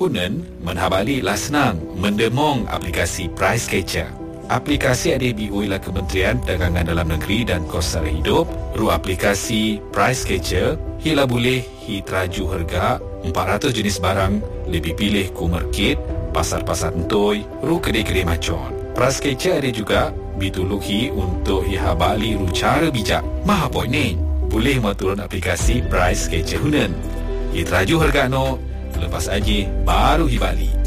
Hunan menhabali lah senang mendemong aplikasi Price Catcher. Aplikasi ada BO ialah Kementerian Perdagangan Dalam Negeri dan Kos Sara Hidup. Ru aplikasi Price Catcher hila boleh traju harga 400 jenis barang, lebih pilih ku market, pasar-pasar entoi, ru kedai-kedai macon. Price Catcher ada juga bituluhi untuk habali ru cara bijak. Maha poin ni. Boleh maturun aplikasi Price Catcher Hunan. Traju harga no, lepas aja baru hibali.